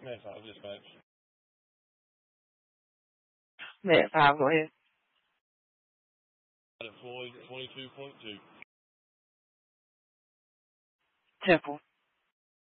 Med 5 dispatch. Med 5, go ahead. At Floyd 22.2. Temple.